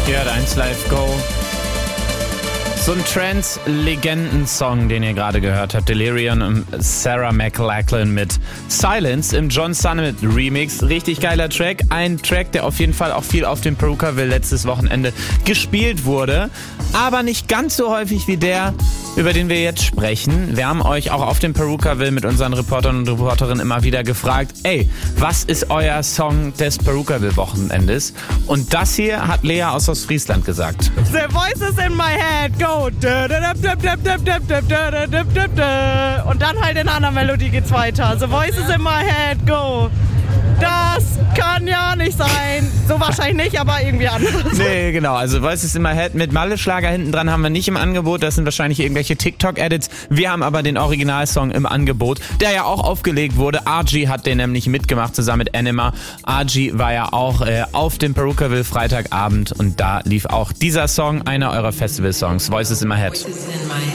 Ihr hört 1 Live Go. So ein Trance-Legenden-Song, den ihr gerade gehört habt. Delirium und Sarah McLachlan mit Silence im John Summit Remix. Richtig geiler Track. Ein Track, der auf jeden Fall auch viel auf dem Perukaville letztes Wochenende gespielt wurde. Aber nicht ganz so häufig wie der, über den wir jetzt sprechen. Wir haben euch auch auf dem Perukaville mit unseren Reportern und Reporterinnen immer wieder gefragt, ey, was ist euer Song des Perukaville-Wochenendes? Und das hier hat Lea aus Ostfriesland gesagt. The voices in my head go. Und dann halt in einer Melodie geht's weiter. The voices in my head go. Das kann ja nicht sein. So wahrscheinlich nicht, aber irgendwie anders. Nee, genau. Also Voices in my head mit Malle-Schlager hinten dran haben wir nicht im Angebot. Das sind wahrscheinlich irgendwelche TikTok-Edits. Wir haben aber den Originalsong im Angebot, der ja auch aufgelegt wurde. RG hat den nämlich mitgemacht, zusammen mit Anima. RG war ja auch auf dem Perukaville Freitagabend und da lief auch dieser Song, einer eurer Festival-Songs, Voices in my head.